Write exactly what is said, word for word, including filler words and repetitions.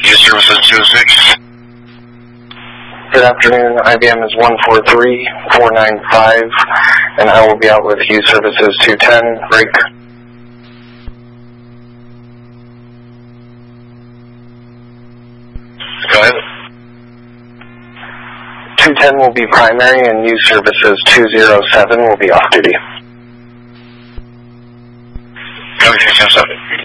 Use services two oh six. Good afternoon, I B M is one four three four nine five, and I will be out with Use services two ten, break. Go ahead. two ten will be primary, and Use services two oh seven will be off duty. Copy three seven seven.